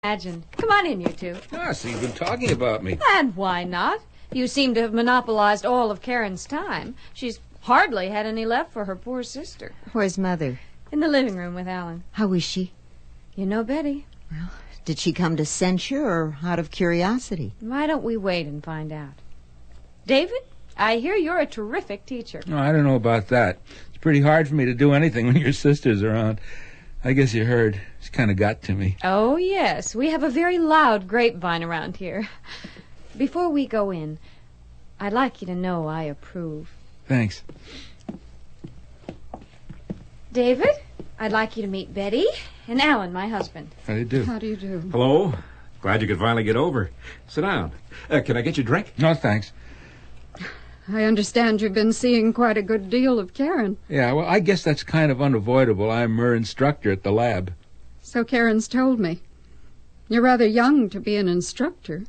Imagine. Come on in, you two. Ah, so you've been talking about me. And why not? You seem to have monopolized all of Karen's time. She's hardly had any left for her poor sister. Where's Mother? In the living room with Alan. How is she? You know Betty. Well, did she come to censure or out of curiosity? Why don't we wait and find out? David, I hear you're a terrific teacher. No, I don't know about that. It's pretty hard for me to do anything when your sister's around. I guess you heard. It's kind of got to me. Oh, yes. We have a very loud grapevine around here. Before we go in, I'd like you to know I approve. Thanks. David, I'd like you to meet Betty and Alan, my husband. How do you do? How do you do? Hello. Glad you could finally get over. Sit down. Can I get you a drink? No, thanks. I understand you've been seeing quite a good deal of Karen. Yeah, well, I guess that's kind of unavoidable. I'm her instructor at the lab. So Karen's told me. You're rather young to be an instructor.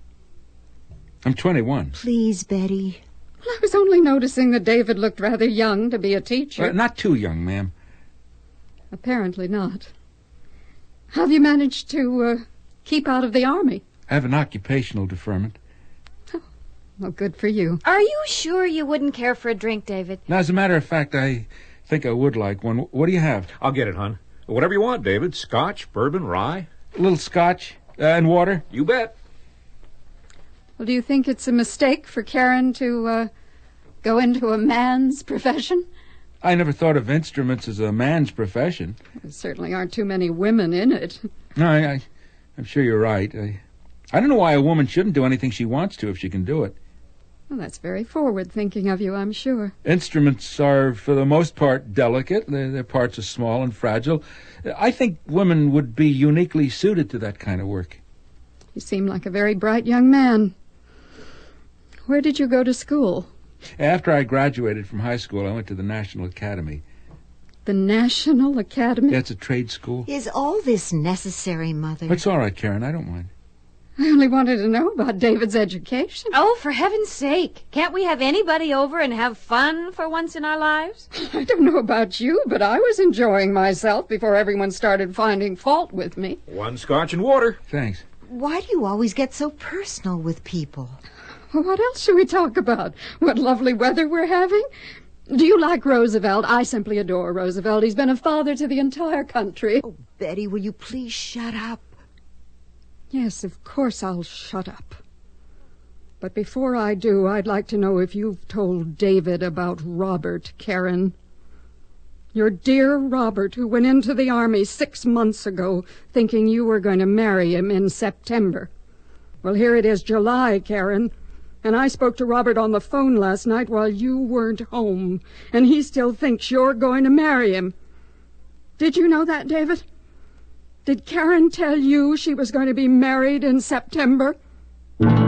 I'm 21. Please, Betty. Well, I was only noticing that David looked rather young to be a teacher. Not too young, ma'am. Apparently not. Have you managed to keep out of the army? I have an occupational deferment. Well, good for you. Are you sure you wouldn't care for a drink, David? Now, as a matter of fact, I think I would like one. What do you have? I'll get it, hon. Whatever you want, David. Scotch, bourbon, rye. A little scotch and water? You bet. Well, do you think it's a mistake for Karen to go into a man's profession? I never thought of instruments as a man's profession. There certainly aren't too many women in it. No, I'm sure you're right. I don't know why a woman shouldn't do anything she wants to if she can do it. Well, that's very forward-thinking of you, I'm sure. Instruments are, for the most part, delicate. Their parts are small and fragile. I think women would be uniquely suited to that kind of work. You seem like a very bright young man. Where did you go to school? After I graduated from high school, I went to the National Academy. The National Academy? Yeah, it's a trade school. Is all this necessary, Mother? It's all right, Karen. I don't mind. I only wanted to know about David's education. Oh, for heaven's sake. Can't we have anybody over and have fun for once in our lives? I don't know about you, but I was enjoying myself before everyone started finding fault with me. One scotch and water. Thanks. Why do you always get so personal with people? Well, what else should we talk about? What lovely weather we're having? Do you like Roosevelt? I simply adore Roosevelt. He's been a father to the entire country. Oh, Betty, will you please shut up? Yes, of course I'll shut up. But before I do, I'd like to know if you've told David about Robert, Karen. Your dear Robert, who went into the army 6 months ago thinking you were going to marry him in September. Well, here it is July, Karen. And I spoke to Robert on the phone last night while you weren't home. And he still thinks you're going to marry him. Did you know that, David? Did Karen tell you she was going to be married in September?